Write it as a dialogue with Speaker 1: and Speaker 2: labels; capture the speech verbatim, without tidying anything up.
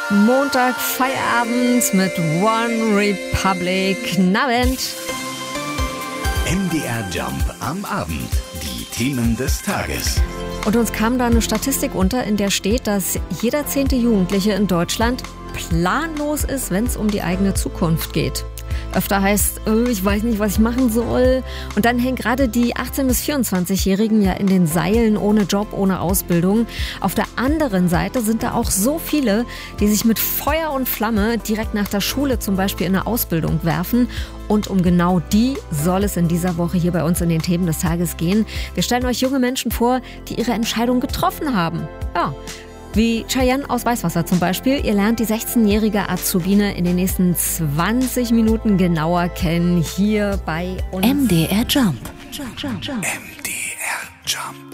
Speaker 1: Montag, Feierabend mit One Republic. Abend.
Speaker 2: M D R Jump am Abend. Die Themen des Tages.
Speaker 1: Und uns kam da eine Statistik unter, in der steht, dass jeder zehnte Jugendliche in Deutschland planlos ist, wenn es um die eigene Zukunft geht. Öfter heißt, oh, ich weiß nicht, was ich machen soll. Und dann hängen gerade die achtzehn- bis vierundzwanzigjährigen ja in den Seilen, ohne Job, ohne Ausbildung. Auf der anderen Seite sind da auch so viele, die sich mit Feuer und Flamme direkt nach der Schule zum Beispiel in eine Ausbildung werfen. Und um genau die soll es in dieser Woche hier bei uns in den Themen des Tages gehen. Wir stellen euch junge Menschen vor, die ihre Entscheidung getroffen haben. Ja. Wie Cheyenne aus Weißwasser zum Beispiel. Ihr lernt die sechzehnjährige Azubine in den nächsten zwanzig Minuten genauer kennen, hier bei uns.
Speaker 3: M D R Jump.
Speaker 2: M D R Jump.